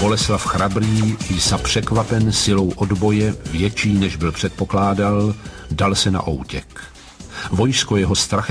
Boleslav Chrabrý, jsa překvapen silou odboje, větší než byl předpokládal, dal se na outěk. Vojsko jeho strachem